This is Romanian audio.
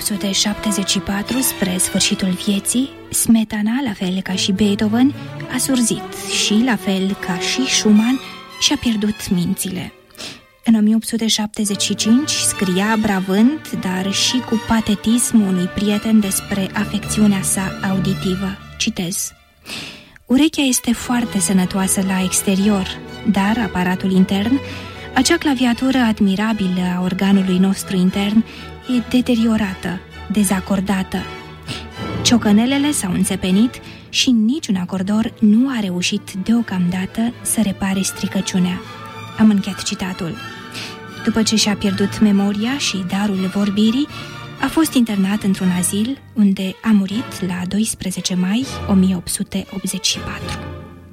1874, spre sfârșitul vieții, Smetana, la fel ca și Beethoven, a surzit și, la fel ca și Schumann, și-a pierdut mințile. În 1875 scria bravând, dar și cu patetism unui prieten despre afecțiunea sa auditivă. Citez: urechea este foarte sănătoasă la exterior, dar aparatul intern, acea claviatură admirabilă a organului nostru intern, e deteriorată, dezacordată. Ciocănelele s-au înțepenit și niciun acordor nu a reușit deocamdată să repare stricăciunea. Am încheiat citatul. După ce și-a pierdut memoria și darul vorbirii, a fost internat într-un azil, unde a murit la 12 mai 1884.